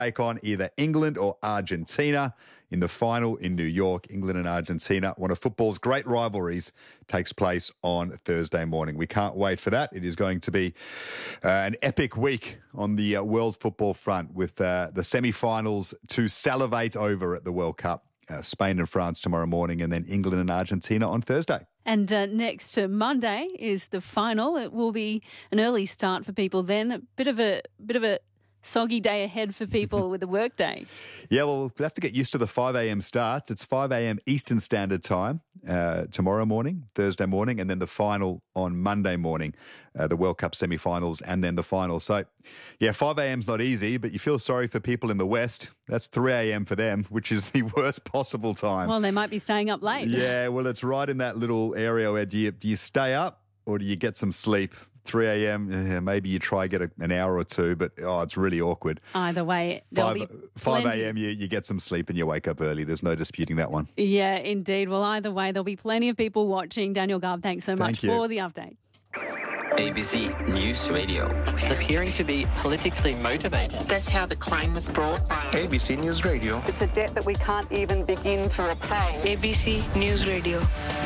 take on either England or Argentina in the final in New York. England and Argentina, one of football's great rivalries, takes place on Thursday morning. We can't wait for that. It is going to be an epic week on the world football front with the semi-finals to salivate over at the World Cup. Spain and France tomorrow morning, and then England and Argentina on Thursday. And next Monday is the final. It will be an early start for people then. A bit of a soggy day ahead for people with a work day. Yeah, well, we'll have to get used to the 5 a.m. starts. It's 5 a.m. Eastern Standard Time tomorrow morning, Thursday morning, and then the final on Monday morning, the World Cup semi-finals and then the final. So, yeah, 5 a.m.'s not easy, but you feel sorry for people in the West. That's 3 a.m. for them, which is the worst possible time. Well, they might be staying up late. Yeah, well, it's right in that little area where do you stay up or do you get some sleep? 3 a.m, maybe you try get an hour or two, but it's really awkward. Either way, 5 a.m, you get some sleep and you wake up early. There's no disputing that one. Yeah, indeed. Well, either way, there'll be plenty of people watching. Daniel Garb, thanks so much for the update. ABC News Radio. Appearing to be politically motivated. That's how the claim was brought. ABC News Radio. It's a debt that we can't even begin to repay. ABC News Radio.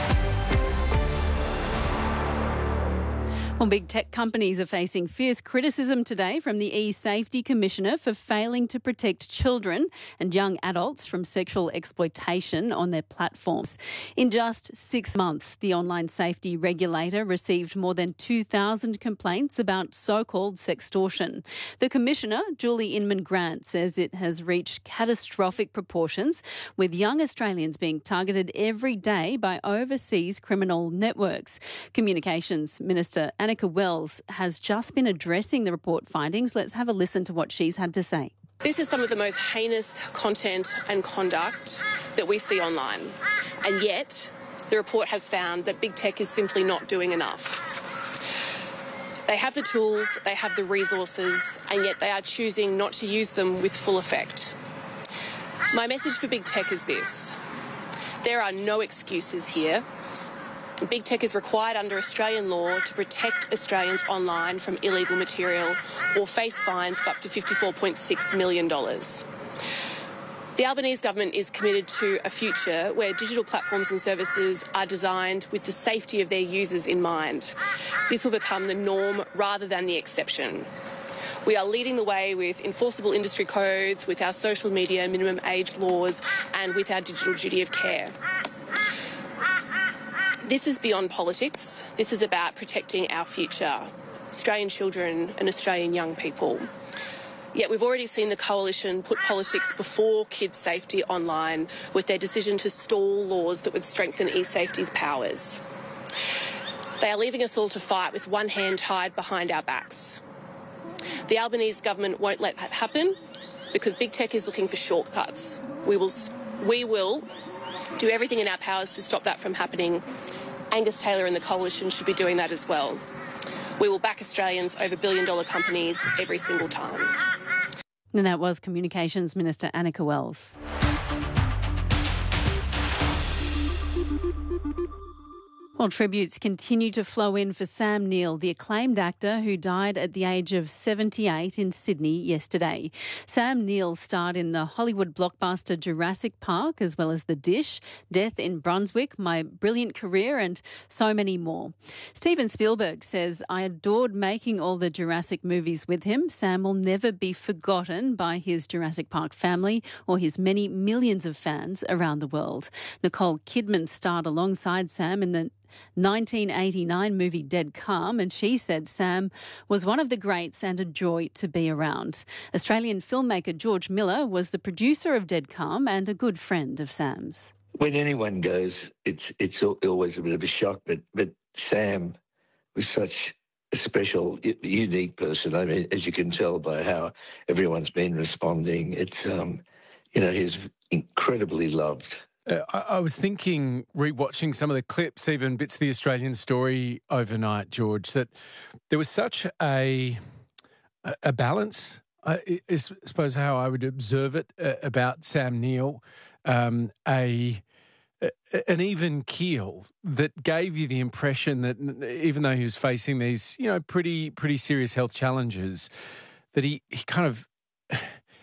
Well, big tech companies are facing fierce criticism today from the e-Safety Commissioner for failing to protect children and young adults from sexual exploitation on their platforms. In just 6 months, the online safety regulator received more than 2,000 complaints about so-called sextortion. The Commissioner, Julie Inman-Grant, says it has reached catastrophic proportions, with young Australians being targeted every day by overseas criminal networks. Communications Minister Annika Wells has just been addressing the report findings. Let's have a listen to what she's had to say. This is some of the most heinous content and conduct that we see online. And yet, the report has found that big tech is simply not doing enough. They have the tools, they have the resources, and yet they are choosing not to use them with full effect. My message for big tech is this: there are no excuses here. Big tech is required under Australian law to protect Australians online from illegal material or face fines of up to $54.6 million. The Albanese government is committed to a future where digital platforms and services are designed with the safety of their users in mind. This will become the norm rather than the exception. We are leading the way with enforceable industry codes, with our social media minimum age laws, and with our digital duty of care. This is beyond politics. This is about protecting our future, Australian children and Australian young people. Yet we've already seen the Coalition put politics before kids' safety online with their decision to stall laws that would strengthen e-safety's powers. They are leaving us all to fight with one hand tied behind our backs. The Albanese government won't let that happen because big tech is looking for shortcuts. We will do everything in our powers to stop that from happening. Angus Taylor and the Coalition should be doing that as well. We will back Australians over billion-dollar companies every single time. And that was Communications Minister Annika Wells. Well, tributes continue to flow in for Sam Neill, the acclaimed actor who died at the age of 78 in Sydney yesterday. Sam Neill starred in the Hollywood blockbuster Jurassic Park, as well as The Dish, Death in Brunswick, My Brilliant Career, and so many more. Steven Spielberg says, "I adored making all the Jurassic movies with him. Sam will never be forgotten by his Jurassic Park family or his many millions of fans around the world." Nicole Kidman starred alongside Sam in the 1989 movie Dead Calm, and she said Sam was one of the greats and a joy to be around. Australian filmmaker George Miller was the producer of Dead Calm and a good friend of Sam's. When anyone goes, it's always a bit of a shock, but Sam was such a special, unique person. I mean, as you can tell by how everyone's been responding, it's he's incredibly loved. I was thinking, rewatching some of the clips, even bits of the Australian Story overnight, George, that there was such a balance, I suppose how I would observe it, about Sam Neill, an even keel that gave you the impression that even though he was facing these, pretty serious health challenges, that he kind of